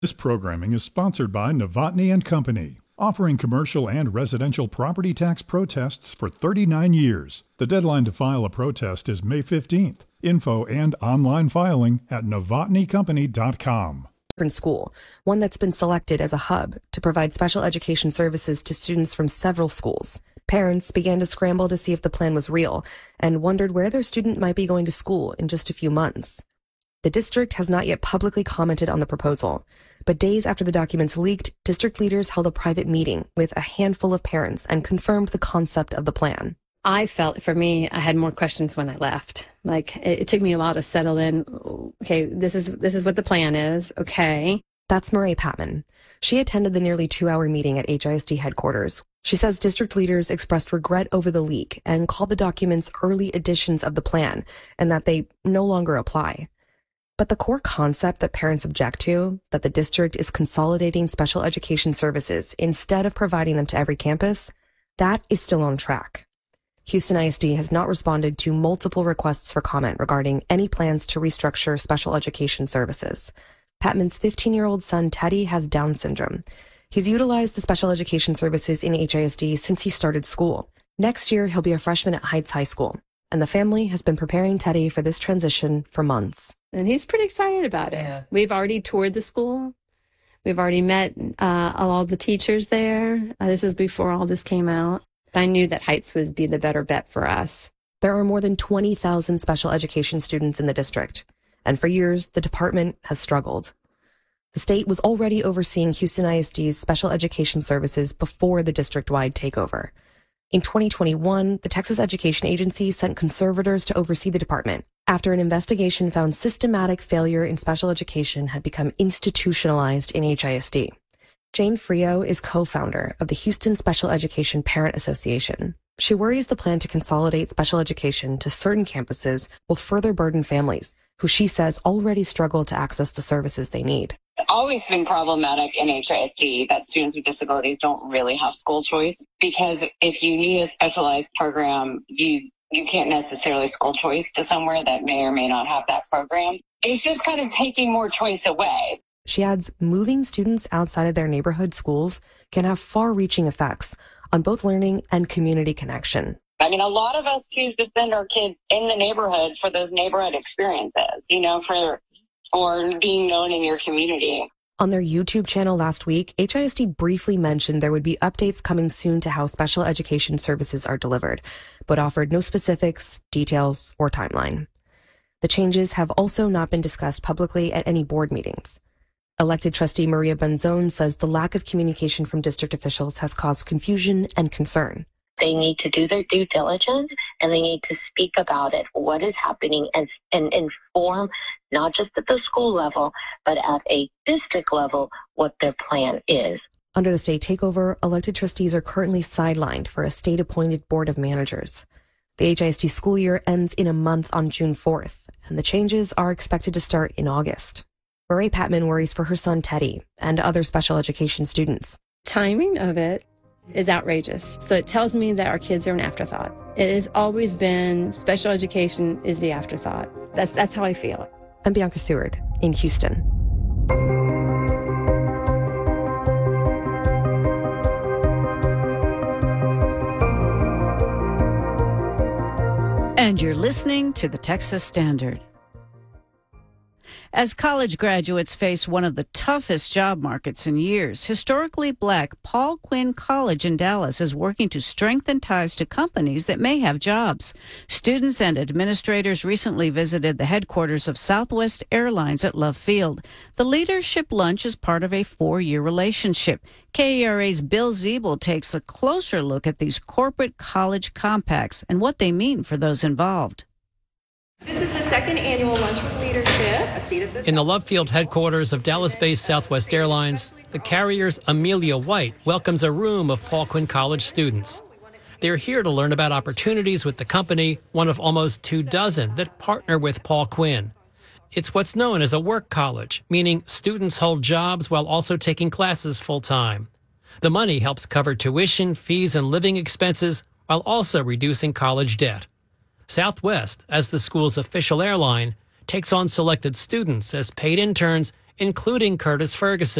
This programming is sponsored by Novotny and Company, offering commercial and residential property tax protests for 39 years. The deadline to file a protest is May 15th. Info and online filing at novotnycompany.com. School, one that's been selected as a hub to provide special education services to students from several schools. Parents began to scramble to see if the plan was real and wondered where their student might be going to school in just a few months. The district has not yet publicly commented on the proposal, but days after the documents leaked, district leaders held a private meeting with a handful of parents and confirmed the concept of the plan. I felt, for me, I had more questions when I left. Like, it took me a while to settle in. Okay, this is what the plan is. Okay. That's Murray Patman. She attended the nearly 2-hour meeting at HISD headquarters. She says district leaders expressed regret over the leak and called the documents early editions of the plan and that they no longer apply. But the core concept that parents object to, that the district is consolidating special education services instead of providing them to every campus, that is still on track. Houston ISD has not responded to multiple requests for comment regarding any plans to restructure special education services. Patman's 15-year-old son, Teddy, has Down syndrome. He's utilized the special education services in HISD since he started school. Next year, he'll be a freshman at Heights High School, and the family has been preparing Teddy for this transition for months. And he's pretty excited about it. Yeah. We've already toured the school. We've already met all the teachers there. This was before all this came out. I knew that Heights would be the better bet for us. There are more than 20,000 special education students in the district, and for years, the department has struggled. The state was already overseeing Houston ISD's special education services before the district-wide takeover. In 2021, the Texas Education Agency sent conservators to oversee the department after an investigation found systematic failure in special education had become institutionalized in HISD. Jane Frio is co-founder of the Houston Special Education Parent Association. She worries the plan to consolidate special education to certain campuses will further burden families, who she says already struggle to access the services they need. It's always been problematic in HISD that students with disabilities don't really have school choice, because if you need a specialized program, you can't necessarily school choice to somewhere that may or may not have that program. It's just kind of taking more choice away. She adds, moving students outside of their neighborhood schools can have far-reaching effects on both learning and community connection. I mean, a lot of us choose to send our kids in the neighborhood for those neighborhood experiences, for being known in your community. On their YouTube channel last week, HISD briefly mentioned there would be updates coming soon to how special education services are delivered, but offered no specifics, details, or timeline. The changes have also not been discussed publicly at any board meetings. Elected trustee Maria Benzone says the lack of communication from district officials has caused confusion and concern. They need to do their due diligence, and they need to speak about it, what is happening, and inform not just at the school level, but at a district level what their plan is. Under the state takeover, elected trustees are currently sidelined for a state-appointed board of managers. The HISD school year ends in a month on June 4th, and the changes are expected to start in August. Murray Patman worries for her son Teddy and other special education students. Timing of it is outrageous. So it tells me that our kids are an afterthought. It has always been special education is the afterthought. That's how I feel. I'm Bianca Seward in Houston. And you're listening to the Texas Standard. As college graduates face one of the toughest job markets in years, historically black Paul Quinn College in Dallas is working to strengthen ties to companies that may have jobs. Students and administrators recently visited the headquarters of Southwest Airlines at Love Field. The leadership lunch is part of a 4-year relationship. KERA's Bill Ziebel takes a closer look at these corporate college compacts and what they mean for those involved. This is the second annual Lunch with Leadership. A seat at this in the Love Field headquarters of Dallas-based Southwest Airlines, the carrier's Amelia White welcomes a room of Paul Quinn College students. They're here to learn about opportunities with the company, one of almost 24 that partner with Paul Quinn. It's what's known as a work college, meaning students hold jobs while also taking classes full-time. The money helps cover tuition, fees, and living expenses while also reducing college debt. Southwest, as the school's official airline, takes on selected students as paid interns including Curtis Ferguson.